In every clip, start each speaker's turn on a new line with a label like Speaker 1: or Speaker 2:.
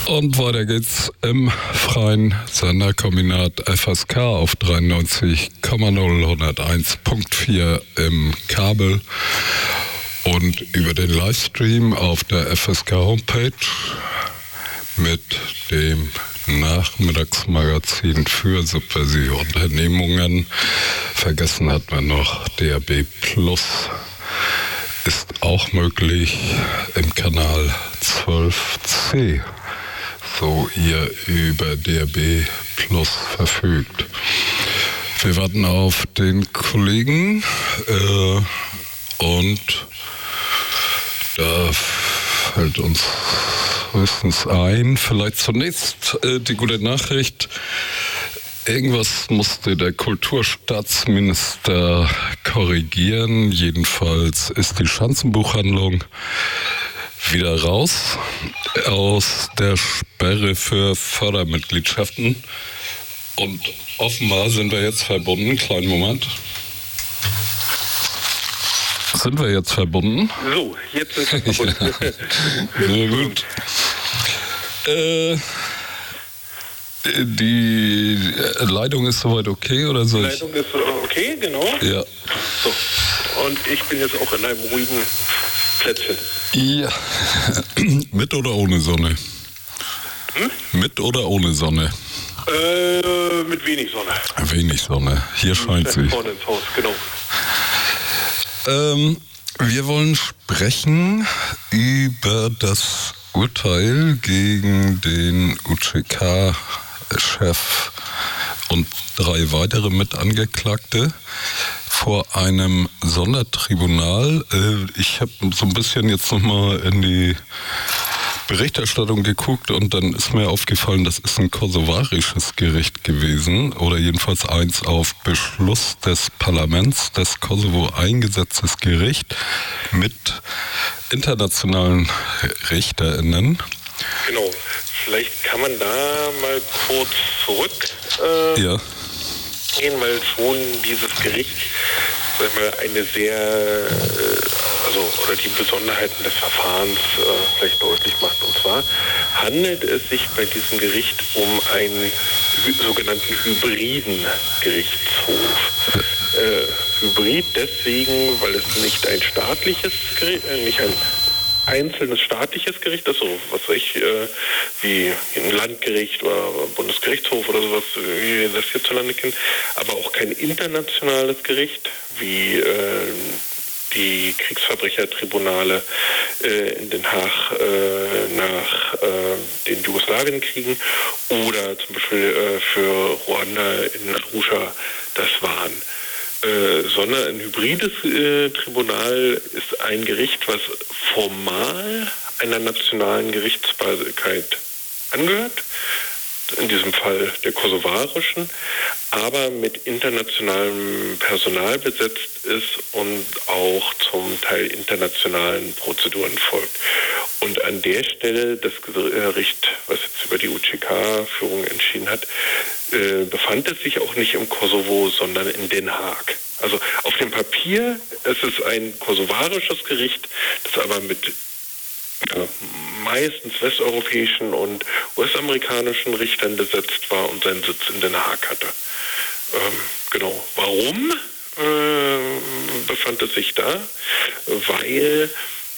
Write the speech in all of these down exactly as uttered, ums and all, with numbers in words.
Speaker 1: Und weiter geht's im freien Senderkombinat F S K auf dreiundneunzig Komma null hunderteins Komma vier im Kabel und über den Livestream auf der F S K-Homepage mit dem Nachmittagsmagazin für subversive Unternehmungen. Vergessen hat man noch D A B Plus. Ist auch möglich im Kanal zwölf C, so ihr über D A B Plus verfügt. Wir warten auf den Kollegen äh, und da fällt uns höchstens ein, vielleicht zunächst äh, die gute Nachricht. Irgendwas musste der Kulturstaatsminister korrigieren. Jedenfalls ist die Schanzenbuchhandlung wieder raus aus der Sperre für Fördermitgliedschaften. Und offenbar sind wir jetzt verbunden. Kleinen Moment. Sind wir jetzt verbunden?
Speaker 2: So, jetzt sind wir verbunden.
Speaker 1: Sehr gut. Äh... Die Leitung ist soweit okay, oder soll ich?
Speaker 2: Die Leitung ist okay, genau.
Speaker 1: Ja.
Speaker 2: So. Und ich bin jetzt auch in einem ruhigen Plätzchen.
Speaker 1: Ja. Mit oder ohne Sonne?
Speaker 2: Hm?
Speaker 1: Mit oder ohne Sonne?
Speaker 2: Äh, mit wenig Sonne.
Speaker 1: Wenig Sonne. Hier scheint sie.
Speaker 2: Vorne ins Haus, genau.
Speaker 1: Ähm, wir wollen sprechen über das Urteil gegen den U C K-Chef und drei weitere Mitangeklagte vor einem Sondertribunal. Ich habe so ein bisschen jetzt nochmal in die Berichterstattung geguckt und dann ist mir aufgefallen, das ist ein kosovarisches Gericht gewesen oder jedenfalls eins auf Beschluss des Parlaments des Kosovo eingesetztes Gericht mit internationalen RichterInnen.
Speaker 2: Genau. Vielleicht kann man da mal kurz zurück äh,
Speaker 1: ja.
Speaker 2: gehen, weil schon dieses Gericht, sag mal, eine sehr, äh, also oder die Besonderheiten des Verfahrens äh, vielleicht deutlich macht. Und zwar handelt es sich bei diesem Gericht um einen hy- sogenannten hybriden Gerichtshof. Äh, Hybrid deswegen, weil es nicht ein staatliches Gericht, äh, nicht ein einzelnes staatliches Gericht, also was weiß ich, äh, wie ein Landgericht oder Bundesgerichtshof oder sowas, wie wir das hierzulande kennen, aber auch kein internationales Gericht, wie äh, die Kriegsverbrechertribunale äh, in Den Haag äh, nach äh, den Jugoslawienkriegen oder zum Beispiel äh, für Ruanda in Arusha das waren. Äh, sondern ein hybrides äh, Tribunal ist ein Gericht, was formal einer nationalen Gerichtsbarkeit angehört, in diesem Fall der kosovarischen, aber mit internationalem Personal besetzt ist und auch zum Teil internationalen Prozeduren folgt. Und an der Stelle das Gericht, was jetzt über die U C K-Führung entschieden hat, äh, befand es sich auch nicht im Kosovo, sondern in Den Haag. Also auf dem Papier ist es ein kosovarisches Gericht, das aber mit ja, meistens westeuropäischen und US-amerikanischen Richtern besetzt war und seinen Sitz in Den Haag hatte. Ähm, genau. Warum äh, befand es sich da? Weil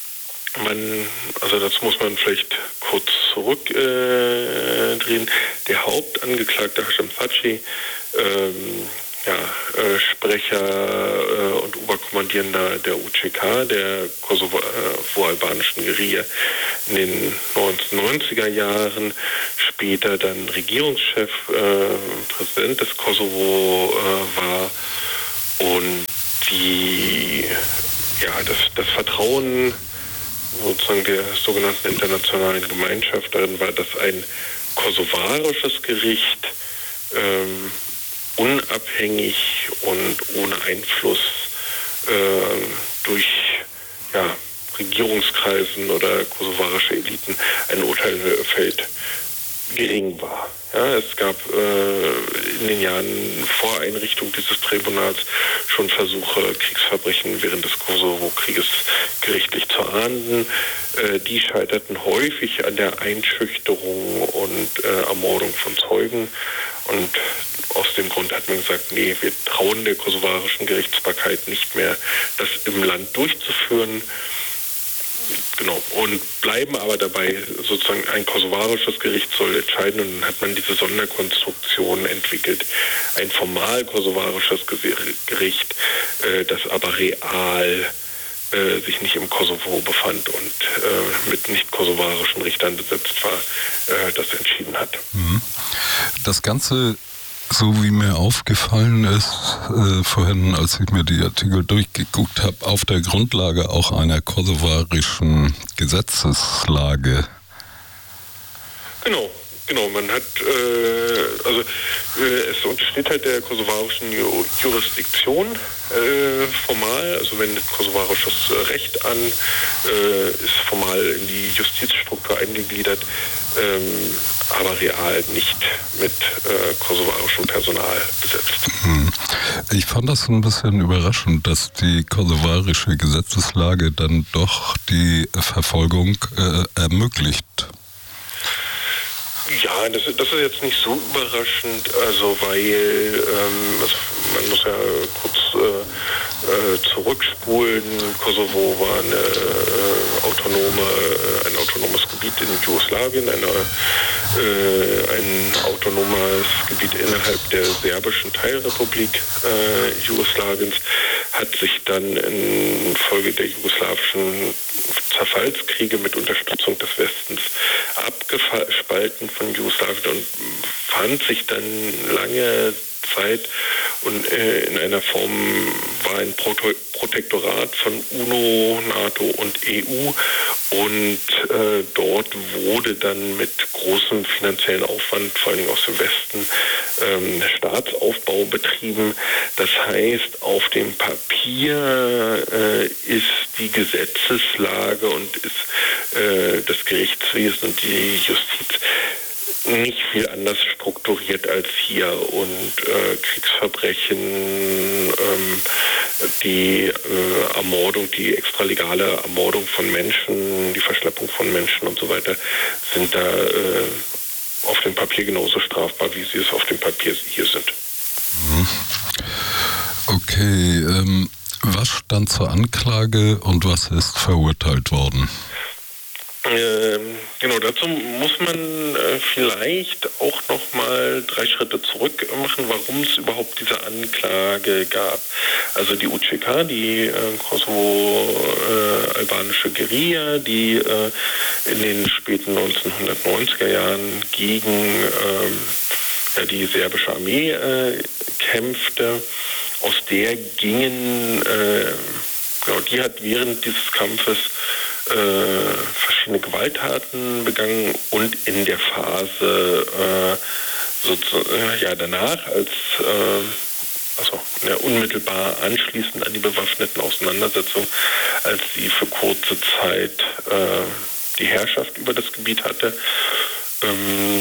Speaker 2: man, also das muss man vielleicht kurz zurückdrehen, äh, der Hauptangeklagte Hashim Thaçi, ähm, ja, äh, Sprecher äh, und Oberkommandierender der U C K, der kosovo-albanischen Guerilla in den neunzehnhundertneunziger Jahren, später dann Regierungschef, äh, Präsident des Kosovo äh, war und die, ja, das, das Vertrauen sozusagen der sogenannten internationalen Gemeinschaft darin war, dass ein kosovarisches Gericht ähm, unabhängig und ohne Einfluss äh, durch ja, Regierungskreisen oder kosovarische Eliten ein Urteil fällt. gering war. Ja, es gab äh, in den Jahren vor Einrichtung dieses Tribunals schon Versuche, Kriegsverbrechen während des Kosovo-Krieges gerichtlich zu ahnden. Äh, die scheiterten häufig an der Einschüchterung und äh, Ermordung von Zeugen. Und aus dem Grund hat man gesagt, nee, wir trauen der kosovarischen Gerichtsbarkeit nicht mehr, das im Land durchzuführen. Genau, und bleiben aber dabei, sozusagen ein kosovarisches Gericht soll entscheiden, und dann hat man diese Sonderkonstruktion entwickelt. Ein formal kosovarisches Gericht, äh, das aber real äh, sich nicht im Kosovo befand und äh, mit nicht kosovarischen Richtern besetzt war, äh, das entschieden hat.
Speaker 1: Das Ganze, so wie mir aufgefallen ist, äh, vorhin, als ich mir die Artikel durchgeguckt habe, auf der Grundlage auch einer kosovarischen Gesetzeslage.
Speaker 2: Genau, genau. Man hat, äh, also äh, es untersteht halt der kosovarischen Jurisdiktion äh, formal, also wendet kosovarisches Recht an, äh, ist formal in die Justizstruktur eingegliedert, ähm, aber real nicht mit äh, kosovarischem Personal besetzt.
Speaker 1: Hm. Ich fand das ein bisschen überraschend, dass die kosovarische Gesetzeslage dann doch die Verfolgung äh, ermöglicht.
Speaker 2: Ja, das, das ist jetzt nicht so überraschend, also weil ähm, also man muss ja kurz äh, äh, zurückspulen. Kosovo war eine äh, autonome, äh, ein autonomes Gebiet in Jugoslawien, eine, äh, ein autonomes Gebiet innerhalb der serbischen Teilrepublik äh, Jugoslawiens, hat sich dann infolge der jugoslawischen Zerfallskriege mit Unterstützung des Westens abgespalten von Jugoslawien und fand sich dann lange Zeit und äh, in einer Form war ein Proto- Protektorat von UNO, NATO und E U, und äh, dort wurde dann mit großem finanziellen Aufwand, vor allem aus dem Westen, ähm, Staatsaufbau betrieben. Das heißt, auf dem Papier äh, ist die Gesetzeslage und ist äh, das Gerichtswesen und die Justiz nicht viel anders strukturiert als hier, und äh, Kriegsverbrechen, ähm, die äh, Ermordung, die extralegale Ermordung von Menschen, die Verschleppung von Menschen und so weiter sind da äh, auf dem Papier genauso strafbar, wie sie es auf dem Papier hier sind.
Speaker 1: Okay, ähm, was stand zur Anklage und was ist verurteilt worden?
Speaker 2: Ähm, genau, dazu muss man äh, vielleicht auch noch mal drei Schritte zurück machen, warum es überhaupt diese Anklage gab. Also die U C K, die äh, kosovo-albanische äh, Guerilla, die äh, in den späten neunzehnhundertneunziger Jahren gegen äh, ja, die serbische Armee äh, kämpfte, aus der gingen, äh, genau, die hat während dieses Kampfes Äh, verschiedene Gewalttaten begangen, und in der Phase äh, so, äh, ja, danach, als äh, also ja, unmittelbar anschließend an die bewaffneten Auseinandersetzungen, als sie für kurze Zeit äh, die Herrschaft über das Gebiet hatte, ähm,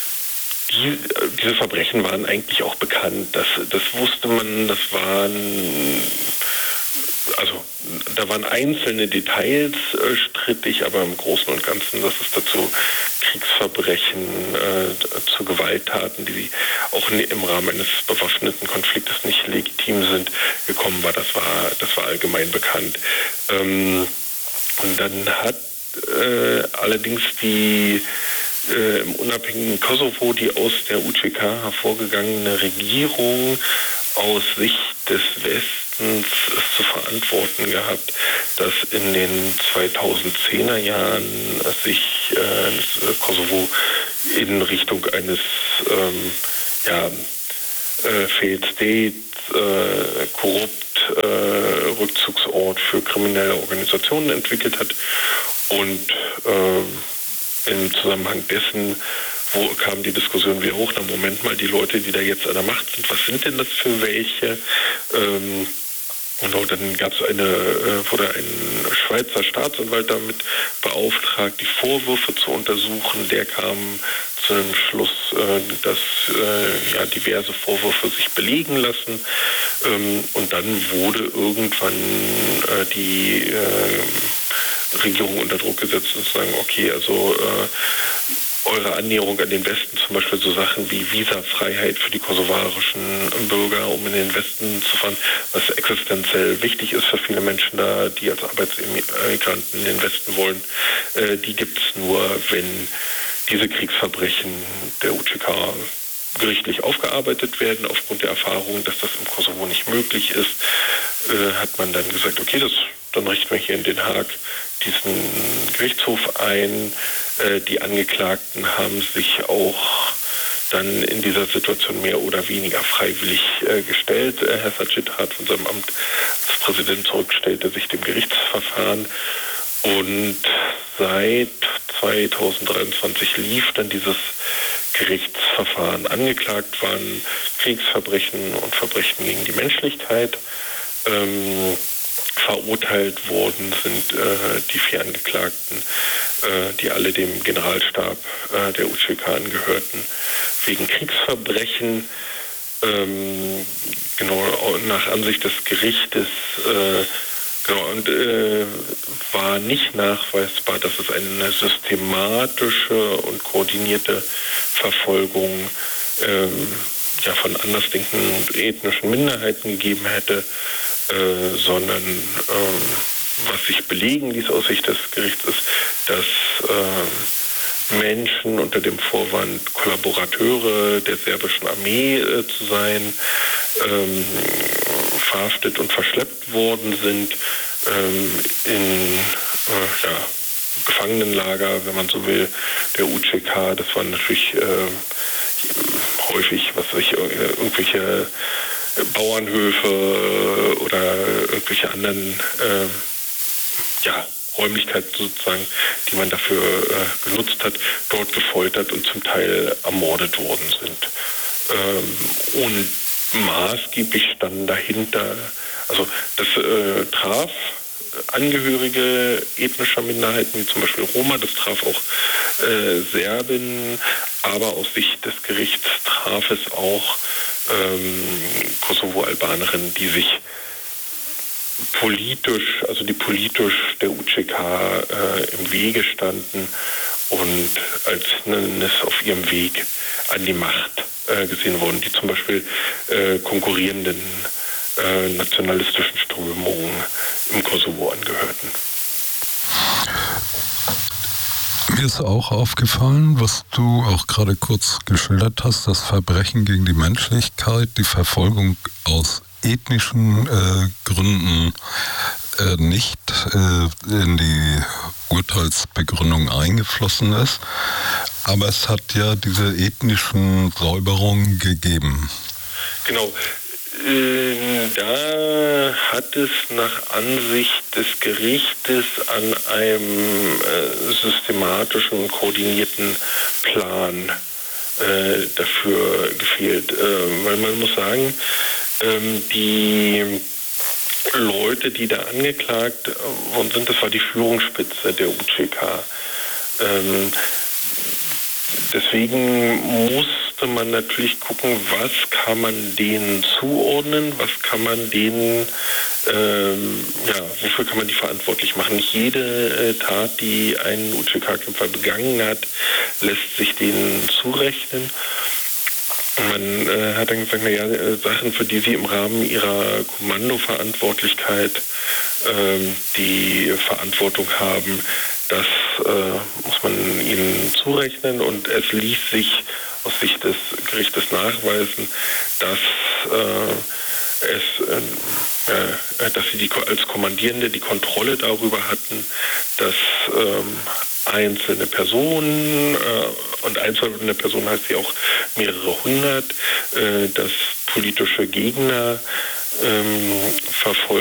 Speaker 2: die, diese Verbrechen waren eigentlich auch bekannt. Das, das wusste man, das waren Also da waren einzelne Details äh, strittig, aber im Großen und Ganzen, dass es dazu Kriegsverbrechen, äh, zu Gewalttaten, die auch im Rahmen eines bewaffneten Konfliktes nicht legitim sind, gekommen war, das war, das war allgemein bekannt. Ähm, und dann hat äh, allerdings die äh, im unabhängigen Kosovo die aus der U C K hervorgegangene Regierung aus Sicht des Westens es zu verantworten gehabt, dass in den zweitausendzehner Jahren sich äh, das Kosovo in Richtung eines ähm, ja, äh, Failed State, äh, korrupt äh, Rückzugsort für kriminelle Organisationen entwickelt hat, und äh, im Zusammenhang dessen wo kam die Diskussion wieder hoch, na Moment mal, die Leute, die da jetzt an der Macht sind, was sind denn das für welche? Ähm, und dann gab es eine, äh, wurde ein Schweizer Staatsanwalt damit beauftragt, die Vorwürfe zu untersuchen. Der kam zu zu dem Schluss, äh, dass äh, ja, diverse Vorwürfe sich belegen lassen. Ähm, und dann wurde irgendwann äh, die äh, Regierung unter Druck gesetzt und zu sagen, okay, also äh, eure Annäherung an den Westen, zum Beispiel so Sachen wie Visafreiheit für die kosovarischen Bürger, um in den Westen zu fahren, was existenziell wichtig ist für viele Menschen da, die als Arbeitsimmigranten in den Westen wollen, äh, die gibt es nur, wenn diese Kriegsverbrechen der U C K gerichtlich aufgearbeitet werden. Aufgrund der Erfahrung, dass das im Kosovo nicht möglich ist, äh, hat man dann gesagt, okay, das, dann richten wir hier in Den Haag diesen Gerichtshof ein. Äh, die Angeklagten haben sich auch dann in dieser Situation mehr oder weniger freiwillig äh, gestellt. Äh, Herr Sacit hat von seinem Amt als Präsident zurück, stellte sich dem Gerichtsverfahren. Und seit zweitausenddreiundzwanzig lief dann dieses Gerichtsverfahren. Angeklagt waren Kriegsverbrechen und Verbrechen gegen die Menschlichkeit. Ähm, verurteilt worden sind äh, die vier Angeklagten, äh, die alle dem Generalstab äh, der U C K angehörten, wegen Kriegsverbrechen. Ähm, genau, nach Ansicht des Gerichtes äh, Genau, und äh, war nicht nachweisbar, dass es eine systematische und koordinierte Verfolgung ähm, ja, von andersdenkenden und ethnischen Minderheiten gegeben hätte, äh, sondern ähm, was sich belegen ließ aus Sicht des Gerichts ist, dass äh, Menschen unter dem Vorwand Kollaborateure der serbischen Armee äh, zu sein, ähm, verhaftet und verschleppt worden sind, ähm, in äh, ja, Gefangenenlager, wenn man so will, der U C K. Das waren natürlich äh, häufig, was weiß ich, irgendwelche Bauernhöfe oder irgendwelche anderen äh, ja, Räumlichkeiten sozusagen, die man dafür äh, genutzt hat, dort gefoltert und zum Teil ermordet worden sind. Ähm, und maßgeblich standen dahinter, also das äh, traf Angehörige ethnischer Minderheiten, wie zum Beispiel Roma, das traf auch äh, Serben, aber aus Sicht des Gerichts traf es auch ähm, Kosovo-Albanerinnen, die sich politisch, also die politisch der U C K äh, im Wege standen und als Hindernis auf ihrem Weg an die Macht äh, gesehen wurden, die zum Beispiel äh, konkurrierenden äh, nationalistischen Strömungen im Kosovo angehörten.
Speaker 1: Mir ist auch aufgefallen, was du auch gerade kurz geschildert hast, das Verbrechen gegen die Menschlichkeit, die Verfolgung aus ethnischen äh, Gründen äh, nicht äh, in die Urteilsbegründung eingeflossen ist. Aber es hat ja diese ethnischen Säuberungen gegeben.
Speaker 2: Genau. Äh, da hat es nach Ansicht des Gerichtes an einem äh, systematischen, koordinierten Plan äh, dafür gefehlt. Äh, weil man muss sagen, ähm, die Leute, die da angeklagt worden sind, das war die Führungsspitze der U C K. Ähm, deswegen musste man natürlich gucken, was kann man denen zuordnen, was kann man denen, ähm, ja, wofür kann man die verantwortlich machen. Nicht jede äh, Tat, die ein U C K-Kämpfer begangen hat, lässt sich denen zurechnen. Man äh, hat dann gesagt, naja, äh, Sachen, für die sie im Rahmen ihrer Kommandoverantwortlichkeit äh, die Verantwortung haben, das äh, muss man ihnen zurechnen, und es ließ sich aus Sicht des Gerichtes nachweisen, dass äh, es, äh, dass sie die, als Kommandierende die Kontrolle darüber hatten, dass ähm, einzelne Personen, äh, und einzelne Personen heißt sie auch mehrere hundert, äh, dass politische Gegner ähm, verfolgt